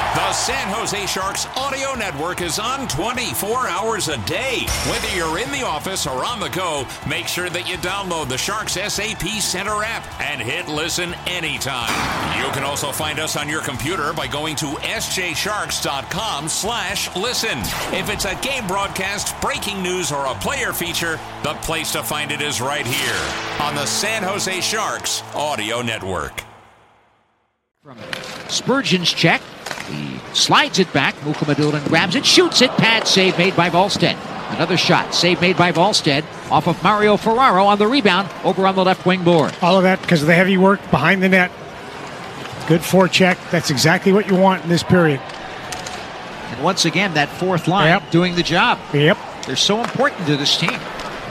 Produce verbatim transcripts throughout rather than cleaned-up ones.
The San Jose Sharks audio network is on twenty-four hours a day. Whether you're in the office or on the go, make sure that you download the Sharks S A P Center app and hit listen anytime. You can also find us on your computer by going to s j sharks dot com slash listen. If it's a game broadcast, breaking news, or a player feature, the place to find it is right here on the San Jose Sharks audio network. From Spurgeon's check, he slides it back. Mukhamadullin grabs it, shoots it. Pad save made by Wallstedt. Another shot, save made by Wallstedt off of Mario Ferraro on the rebound over on the left wing board. All of that because of the heavy work behind the net. Good forecheck. That's exactly what you want in this period. And once again, that fourth line Yep. doing the job. Yep. They're so important to this team.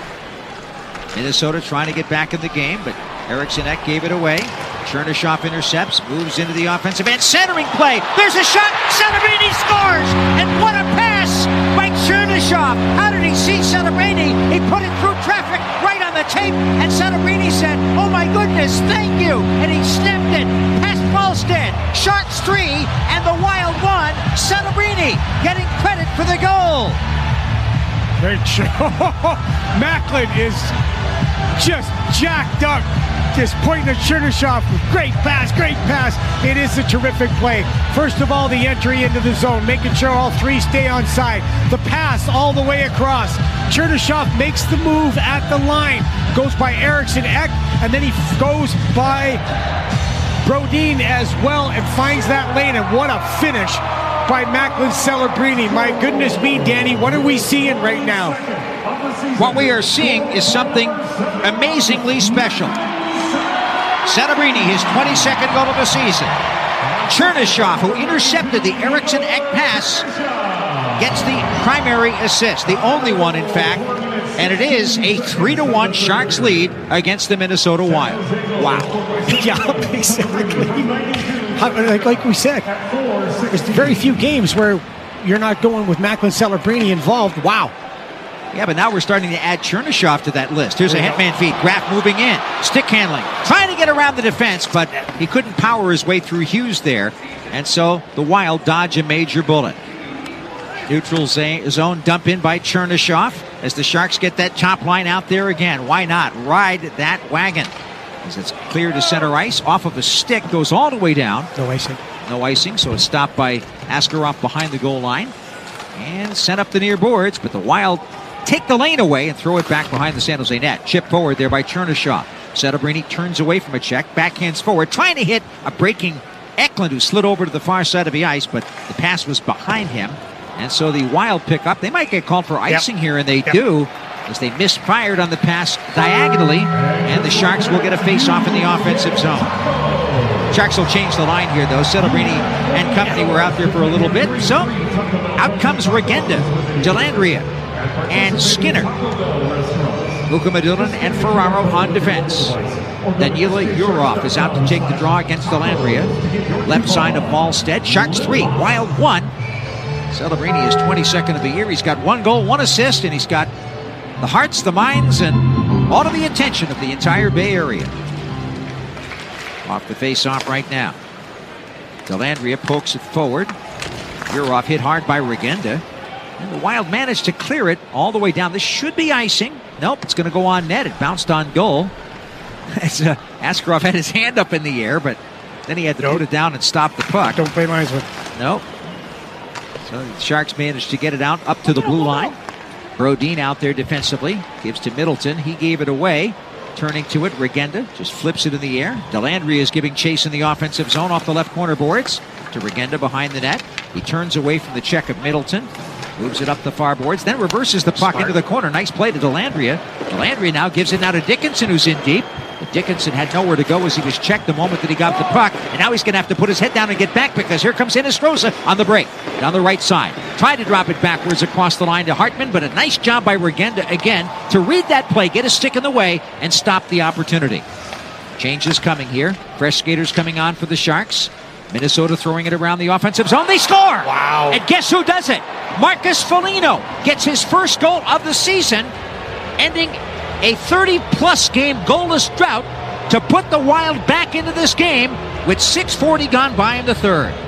Minnesota trying to get back in the game, but Eriksson Ek gave it away. Chernyshov intercepts, moves into the offensive end, centering play. There's a shot. Celebrini scores, and what a pass by Chernyshov. How did he see Celebrini? He put it through traffic right on the tape, and Celebrini said, "Oh my goodness, thank you!" And he snapped it past Wallstedt. Sharks three, and the Wild one. Celebrini getting credit for the goal. Great show. Macklin is just jacked up. Just pointing at Chernyshov. Great pass, great pass. It is a terrific play. First of all, the entry into the zone, making sure all three stay on side. The pass all the way across. Chernyshov makes the move at the line. Goes by Eriksson Ek, and then he goes by Brodin as well and finds that lane. And what a finish by Macklin Celebrini. My goodness me, Danny, what are we seeing right now? What we are seeing is something amazingly special. Celebrini, his twenty-second goal of the season. Chernyshov, who intercepted the Eriksson Ek pass, gets the primary assist, the only one, in fact, and it is a three to one Sharks lead against the Minnesota Wild. Wow. Yeah, exactly. Like, like we said, there's very few games where you're not going with Macklin Celebrini involved. Wow. Yeah, but now we're starting to add Chernyshov to that list. Here's a Hetman feed. Graf moving in. Stick handling. Trying to get around the defense, but he couldn't power his way through Hughes there. And so the Wild dodge a major bullet. Neutral zone dump in by Chernyshov as the Sharks get that top line out there again. Why not? Ride that wagon. As it's clear to center ice. Off of a stick. Goes all the way down. No icing. No icing, so it's stopped by Askarov behind the goal line. And sent up the near boards, but the Wild take the lane away and throw it back behind the San Jose net. Chip forward there by Chernyshov. Celebrini turns away from a check, backhands forward, trying to hit a breaking Eklund, who slid over to the far side of the ice, but the pass was behind him. And so the Wild pick up. They might get called for icing yep. here, and they yep. do, as they misfired on the pass diagonally, and the Sharks will get a face-off in the offensive zone. Sharks will change the line here, though. Celebrini and company were out there for a little bit. So out comes Regenda, Dellandrea, and Skinner. Mukhamadullin and Ferraro on defense. Danila Yurov is out to take the draw against Dellandrea. Left side of Wallstedt. Sharks three, Wild one. Celebrini is twenty-second of the year. He's got one goal, one assist, and he's got the hearts, the minds, and all of the attention of the entire Bay Area. Off the face-off right now. Dellandrea pokes it forward. Yurov hit hard by Regenda. And the Wild managed to clear it all the way down. This should be icing. Nope, it's going to go on net. It bounced on goal. As uh, Askarov had his hand up in the air, but then he had to nope. put it down and stop the puck. Don't play lines with. Nope. So the Sharks managed to get it out up to the blue line. Brodin out there defensively. Gives to Middleton. He gave it away. Turning to it, Regenda just flips it in the air. Dellandrea is giving chase in the offensive zone off the left corner boards to Regenda behind the net. He turns away from the check of Middleton. Moves it up the far boards, then reverses the puck Smart. into the corner. Nice play to Dellandrea. Dellandrea now gives it now to Dickinson, who's in deep. But Dickinson had nowhere to go as he was checked the moment that he got the puck. And now he's going to have to put his head down and get back because here comes Hinostroza on the break. Down the right side. Tried to drop it backwards across the line to Hartman, but a nice job by Regenda again to read that play, get a stick in the way, and stop the opportunity. Changes coming here. Fresh skaters coming on for the Sharks. Minnesota throwing it around the offensive zone. They score! Wow. And guess who does it? Marcus Foligno gets his first goal of the season, ending a thirty-plus game goalless drought to put the Wild back into this game with six forty gone by in the third.